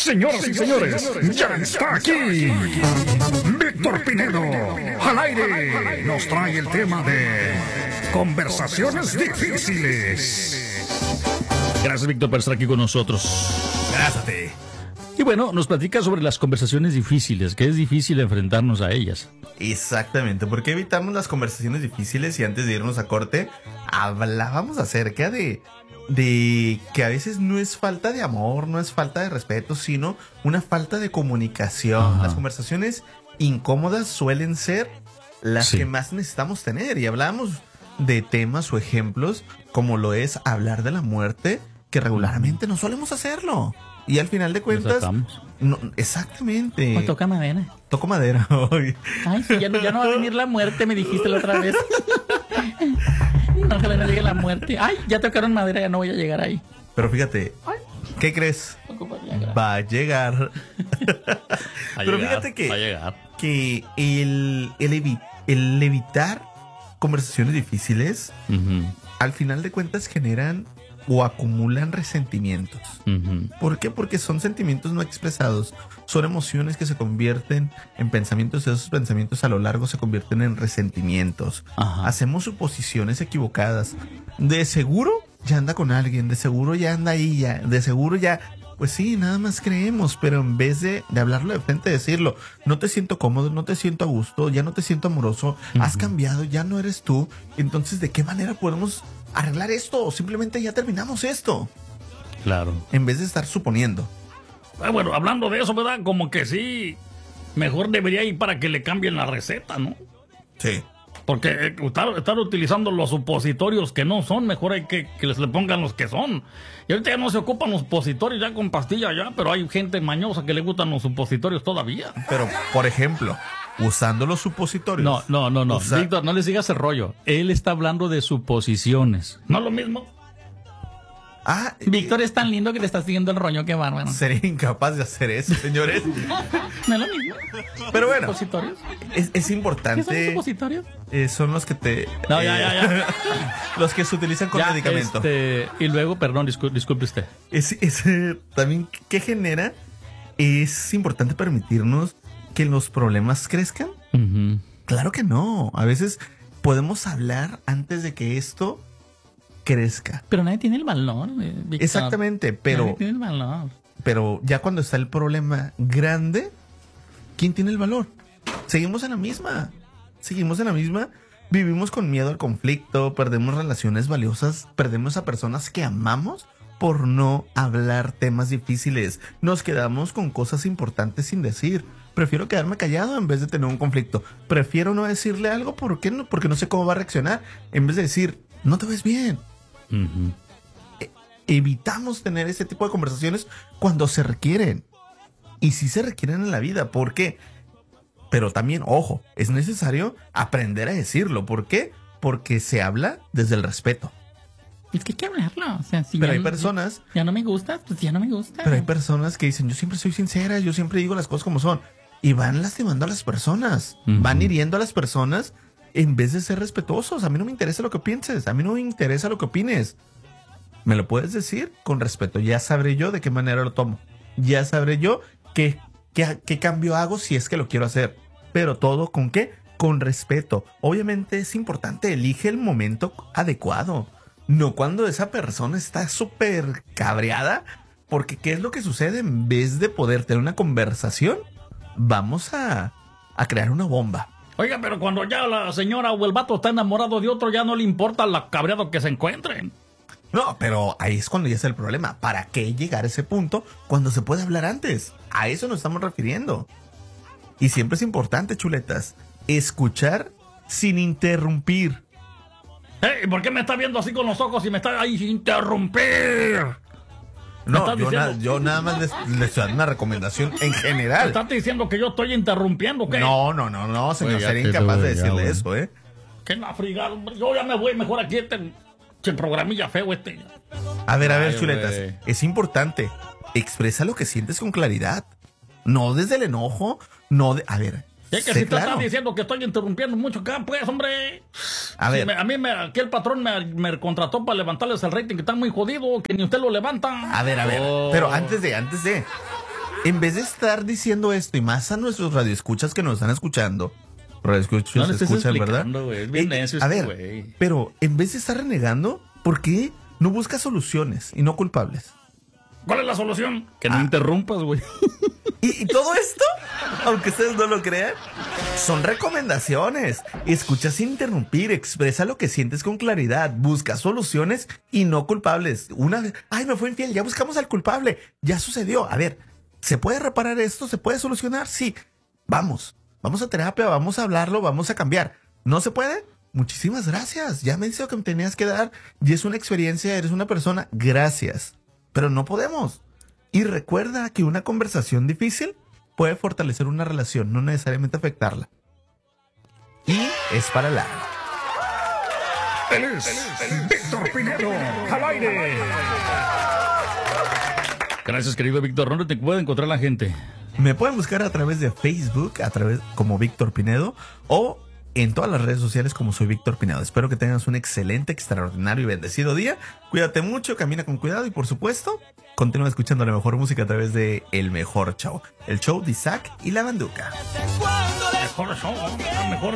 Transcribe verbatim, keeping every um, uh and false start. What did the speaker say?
Señoras y señores, ya está aquí Víctor Pinedo. Al aire nos trae el tema de conversaciones difíciles. Gracias, Víctor, por estar aquí con nosotros. Gracias a ti. Y bueno, nos platica sobre las conversaciones difíciles, que es difícil enfrentarnos a ellas. Exactamente, porque evitamos las conversaciones difíciles y antes de irnos a corte, hablábamos acerca de, de que a veces no es falta de amor, no es falta de respeto, sino una falta de comunicación. Ajá. Las conversaciones incómodas suelen ser las sí. que más necesitamos tener, y hablábamos de temas o ejemplos como lo es hablar de la muerte, que regularmente no solemos hacerlo. Y al final de cuentas, no, exactamente. O toca madera. Toco madera hoy. Ay, sí, ya no, ya no va a venir la muerte, me dijiste la otra vez. No, ojalá no llegue la muerte. Ay, ya tocaron madera, ya no voy a llegar ahí. Pero fíjate, ¿qué crees? Va a llegar. Va a Pero llegar, fíjate que, va a llegar. que el, el, evi, el evitar conversaciones difíciles, uh-huh. al final de cuentas generan o acumulan resentimientos. Uh-huh. ¿Por qué? Porque son sentimientos no expresados, son emociones que se convierten en pensamientos, y esos pensamientos a lo largo se convierten en resentimientos. Uh-huh. Hacemos suposiciones equivocadas. De seguro ya anda con alguien, de seguro ya anda ahí, ya, de seguro ya... Pues sí, nada más creemos, pero en vez de, de hablarlo de frente, decirlo, no te siento cómodo, no te siento a gusto, ya no te siento amoroso, uh-huh. has cambiado, ya no eres tú. Entonces, ¿de qué manera podemos arreglar esto? O simplemente ya terminamos esto. Claro. En vez de estar suponiendo. Ah, bueno, hablando de eso, ¿verdad? Como que sí, mejor debería ir para que le cambien la receta, ¿no? Sí. Porque estar, estar utilizando los supositorios que no son, mejor hay que, que les le pongan los que son. Y ahorita ya no se ocupan los supositorios ya con pastilla ya, pero hay gente mañosa que le gustan los supositorios todavía. Pero, por ejemplo, usando los supositorios. No, no, no, no. Usa... Víctor, no le sigas el rollo. Él está hablando de suposiciones. ¿No es lo mismo? Ah, Víctor es tan lindo que le está siguiendo el rollo, que bárbaro. Sería incapaz de hacer eso, señores. No es lo mismo. Pero bueno, ¿supositorios? Es, es importante. ¿Qué son los supositorios? Eh, son los que te. No, eh, ya, ya, ya. Los que se utilizan con ya, medicamento. Este, y luego, perdón, disculpe, disculpe usted. Es, es, eh, también, ¿qué genera? Es importante permitirnos que los problemas crezcan. Uh-huh. Claro que no. A veces podemos hablar antes de que esto crezca. Pero nadie tiene el valor, Víctor. Exactamente, pero nadie tiene el valor. Pero ya cuando está el problema grande, ¿quién tiene el valor? Seguimos en la misma. Seguimos en la misma. Vivimos con miedo al conflicto, perdemos relaciones valiosas, perdemos a personas que amamos por no hablar temas difíciles. Nos quedamos con cosas importantes sin decir. Prefiero quedarme callado en vez de tener un conflicto. Prefiero no decirle algo porque no, porque no sé cómo va a reaccionar, en vez de decir, no te ves bien. Uh-huh. E- evitamos tener ese tipo de conversaciones cuando se requieren. Y sí se requieren en la vida. ¿Por qué? Pero también, ojo, es necesario aprender a decirlo. ¿Por qué? Porque se habla desde el respeto. Es que hay que hablarlo. O sea, si pero ya, hay personas... Ya no me gusta, pues ya no me gusta. Pero hay personas que dicen, yo siempre soy sincera, yo siempre digo las cosas como son. Y van lastimando a las personas. Uh-huh. Van hiriendo a las personas en vez de ser respetuosos. A mí no me interesa lo que pienses. A mí no me interesa lo que opines. Me lo puedes decir con respeto. Ya sabré yo de qué manera lo tomo. Ya sabré yo qué, qué, qué cambio hago si es que lo quiero hacer. Pero todo ¿con qué? Con respeto. Obviamente es importante. Elige el momento adecuado. No cuando esa persona está súper cabreada. Porque ¿qué es lo que sucede? En vez de poder tener una conversación, vamos a, a crear una bomba. Oiga, pero cuando ya la señora o el vato está enamorado de otro, ya no le importa la cabreado que se encuentren. No, pero ahí es cuando ya es el problema. ¿Para qué llegar a ese punto cuando se puede hablar antes? A eso nos estamos refiriendo. Y siempre es importante, chuletas, escuchar sin interrumpir. Hey, ¿por qué me está viendo así con los ojos y me está ahí interrumpir? No, yo, na- yo nada más les, les estoy dando una recomendación en general. ¿Estás diciendo que yo estoy interrumpiendo o qué? No, no, no, no, señor. Oiga, sería incapaz de decirle ya, eso, ¿eh? Que la frigada, hombre. Yo ya me voy mejor aquí este, este programilla feo este. A ver, a ver, Ay, chuletas. güey. Es importante. Expresa lo que sientes con claridad. No desde el enojo, no de... A ver, Es que sé si te claro. estás diciendo que estoy interrumpiendo mucho acá, pues, hombre. A Si ver. me- a mí, me, aquí el patrón me, me contrató para levantarles el rating, que está muy jodido, que ni usted lo levanta. A ver, a ver. Oh. Pero antes de, antes de... en vez de estar diciendo esto, y más a nuestros radioescuchas que nos están escuchando, radioescuchas No le estés escuchan, ¿verdad? explicando, güey, es bien Eh, necio a este ver, güey. pero en vez de estar renegando, ¿por qué no buscas soluciones y no culpables? ¿Cuál es la solución? Que no Ah. interrumpas, güey. Y, y todo esto, aunque ustedes no lo crean, son recomendaciones. Escucha sin interrumpir, expresa lo que sientes con claridad, busca soluciones y no culpables. Una vez, ay, me fue infiel, ya buscamos al culpable, ya sucedió. A ver, ¿se puede reparar esto? ¿Se puede solucionar? Sí. Vamos, vamos a terapia, vamos a hablarlo, vamos a cambiar. ¿No se puede? Muchísimas gracias. Ya me dice lo que me tenías que dar y es una experiencia, eres una persona. Gracias. Pero no podemos. Y recuerda que una conversación difícil puede fortalecer una relación, no necesariamente afectarla. Y es para la... Él es Víctor Pinedo, al aire. Gracias, querido Víctor. ¿Dónde te puede encontrar la gente? Me pueden buscar a través de Facebook, a través como Víctor Pinedo, o en todas las redes sociales como soy Víctor Pinedo. Espero que tengas un excelente, extraordinario y bendecido día. Cuídate mucho, camina con cuidado y por supuesto, continúa escuchando la mejor música a través de El Mejor Show. El show de Isaac y la Banduca. Mejor show, mejor